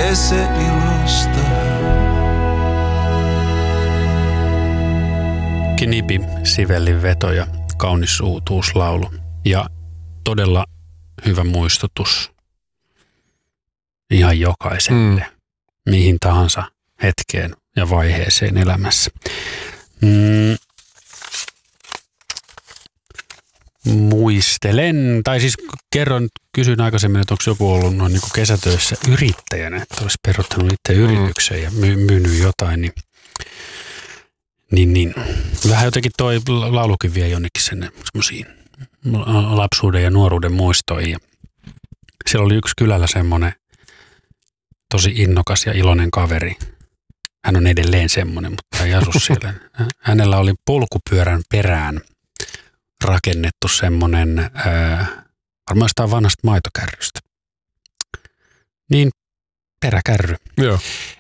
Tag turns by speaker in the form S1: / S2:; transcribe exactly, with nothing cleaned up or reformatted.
S1: se ilosta.
S2: Knipi, Sivellin veto ja kaunis uutuuslaulu. Ja todella hyvä muistutus ihan jokaiselle, mm. mihin tahansa hetkeen ja vaiheeseen elämässä. Mm. Muistelen, tai siis kerron, kysyin aikaisemmin, että onko joku ollut noin niin kuin kesätöissä yrittäjänä, että olisi peruttanut itse yritykseen ja my, myynyt jotain, niin, niin, niin vähän jotenkin toi laulukin vie jonnekin sen semmoisiin lapsuuden ja nuoruuden muistoihin. Ja siellä oli yksi kylällä semmoinen tosi innokas ja iloinen kaveri. Hän on edelleen semmoinen, mutta ei asu siellä. Hänellä oli polkupyörän perään rakennettu semmoinen, ää, varmaan jostain vanhasta maitokärrystä. Niin, peräkärry.
S3: Joo.